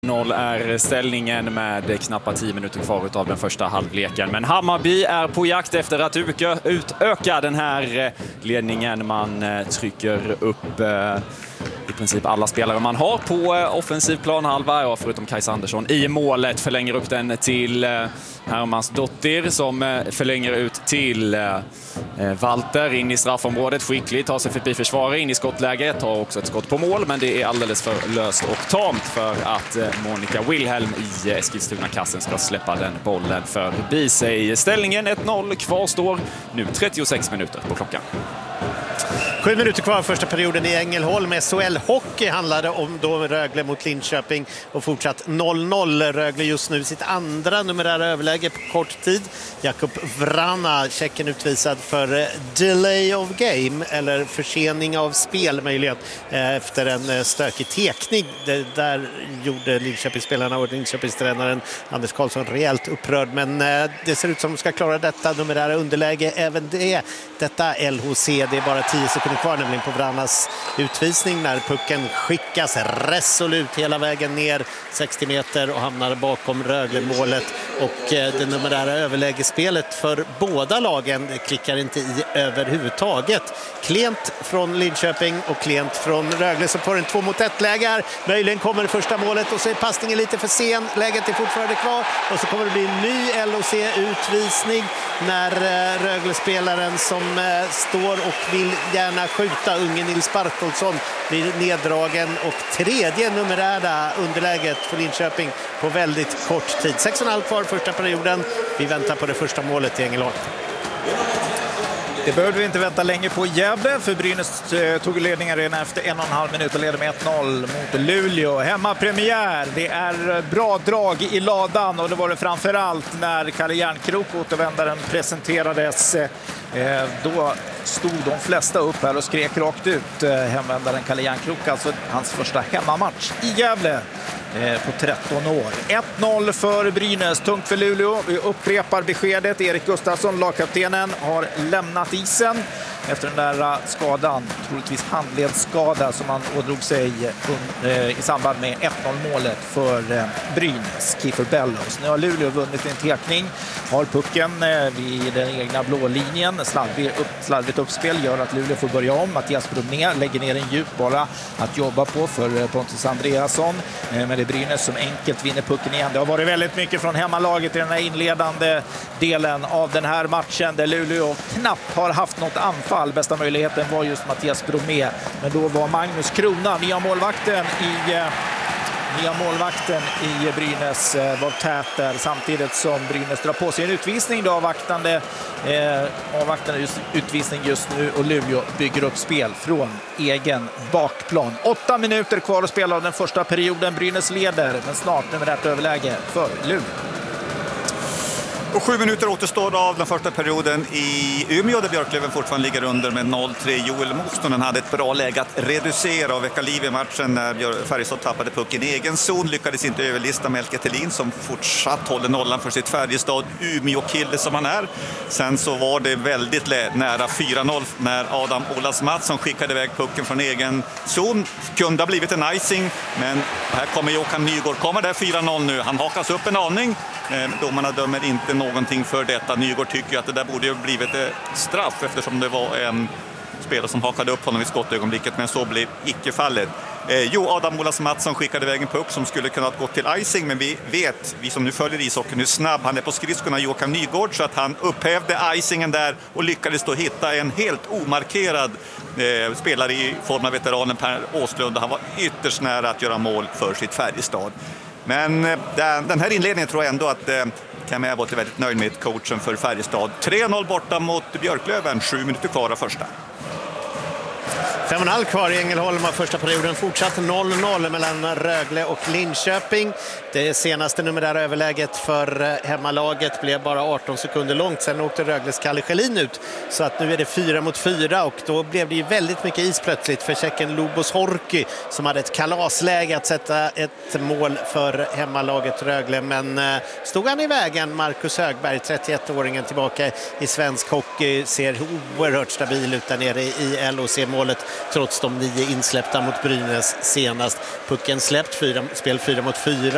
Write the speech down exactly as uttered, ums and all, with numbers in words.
noll är ställningen med knappt tio minuter kvar av den första halvleken. Men Hammarby är på jakt efter att utöka den här ledningen. Man trycker upp i princip alla spelare man har på offensiv planhalva, och förutom Kajsa Andersson i målet, förlänger upp den till Hermansdottir som förlänger ut till Walter in i straffområdet. Skickligt, tar sig förbi försvarare in i skottläge, tar också ett skott på mål, men det är alldeles för löst och tamt för att Monica Wilhelm i Eskilstuna-kassen ska släppa den bollen förbi sig. Ställningen ett noll kvarstår nu trettiosex minuter på klockan. Sju minuter kvar första perioden i Ängelholm. S H L-hockey handlade om då Rögle mot Linköping och fortsatt noll noll. Rögle just nu sitt andra numerära överläge på kort tid. Jakub Vrana, Tjecken, utvisad för delay of game eller försening av spelmöjlighet efter en stökig tekning. Det där gjorde Linköpingsspelarna och Linköpingstränaren Anders Karlsson rejält upprörd, men det ser ut som de ska klara detta numerära underläge även det. Detta L H C, det är bara tio sekunder kvar nämligen på Vranas utvisning när pucken skickas resolut hela vägen ner sextio meter och hamnar bakom Rögle-målet, och det numerära överlägespelet för båda lagen klickar inte i överhuvudtaget. Klent från Linköping och klent från Rögle som får en två mot ett läge. Möjligen kommer det första målet och så är passningen lite för sen. Läget är fortfarande kvar och så kommer det bli en ny L H C-utvisning när Rögle-spelaren som står och vill gärna skjuta unge Nils Bartolsson blir neddragen, och tredje numerära underläget för Linköping på väldigt kort tid. sex och en halv kvar första perioden. Vi väntar på det första målet i Ängelholm. Det behövde vi inte vänta länge på Gävle, för Brynäs tog ledningen redan efter en och en halv minut och leder med ett noll mot Luleå. Hemmapremiär, det är bra drag i ladan, och det var det framförallt när Kalle Järnkrok, återvändaren, presenterades. Då stod de flesta upp här och skrek rakt ut. Hemvändaren Kalle Järnkrok, alltså hans första hemmamatch i Gävle på tretton år. ett noll för Brynäs, tungt för Luleå. Vi upprepar beskedet. Erik Gustafsson, lagkaptenen, har lämnat isen efter den där skadan, troligtvis handledsskada som han ådrog sig i samband med ett noll-målet för Brynäs, Kiefer Bellows. Nu har Luleå vunnit en tekning, har pucken vid den egna blå linjen. Slarvigt, upp, slarvigt uppspel gör att Luleå får börja om. Mattias Bromner lägger ner en djup bara att jobba på för Pontus Andreasson. Men det är Brynäs som enkelt vinner pucken igen. Det har varit väldigt mycket från hemmalaget i den här inledande delen av den här matchen, där Luleå knappt har haft något anfall. Bästa möjligheten var just Mattias Bromner, men då var Magnus Krona, nya målvakten i nya målvakten i Brynäs, var tät där, samtidigt som Brynäs drar på sig en utvisning då, avvaktande, eh, avvaktande just, utvisning just nu, och Luleå bygger upp spel från egen bakplan. Åtta minuter kvar att spela av den första perioden. Brynäs leder, men snart nu med rätt överläge för Luleå. Och sju minuter återstår av den första perioden i Umeå, där Björklöven fortfarande ligger under med noll tre. Joel Mostonen hade ett bra läge att reducera och väcka liv i matchen när Färjestad tappade pucken i egen zon. Lyckades inte överlista Melke Thelin, som fortsatt håller nollan för sitt Färjestad Umeå-kille som han är. Sen så var det väldigt nära fyra noll när Adam Olas Mattsson skickade iväg pucken från egen zon. Kunde ha blivit en icing, men här kommer Johan Nygård. Kommer där fyra noll nu. Han hakas upp en aning. Domarna dömer inte någonting för detta. Nygård tycker att det där borde ha blivit straff, eftersom det var en spelare som hakade upp honom i skottögonblicket, men så blev icke fallet. Eh, jo, Adam Olas Mattsson skickade iväg en puck som skulle kunna ha gått till icing, men vi vet, vi som nu följer ishockeyn, hur snabb han är på skridskorna, Johan Nygård, så att han upphävde icingen där och lyckades då hitta en helt omarkerad eh, spelare i form av veteranen Per Åslund. Han var ytterst nära att göra mål för sitt Färjestad. Men eh, den här inledningen tror jag ändå att eh, kan jag vara väldigt nöjd med coachen för Färjestad. tre noll borta mot Björklöven, sju minuter kvar av första. Fem och en halv kvar i Ängelholm av första perioden. Fortsatt noll noll mellan Rögle och Linköping. Det senaste numerära överläget för hemmalaget blev bara arton sekunder långt. Sen åkte Rögles Kalle Schelin ut. Så att nu är det fyra mot fyra, och då blev det ju väldigt mycket is plötsligt för tjecken Lubos Horky, som hade ett kalasläge att sätta ett mål för hemmalaget Rögle. Men stod han i vägen, Marcus Högberg, trettioett-åringen tillbaka i svensk hockey, ser oerhört stabil ut där nere i L H C-målet. Trots de nio insläppta mot Brynäs senast. Pucken släppt, fyra, spel fyra mot fyra.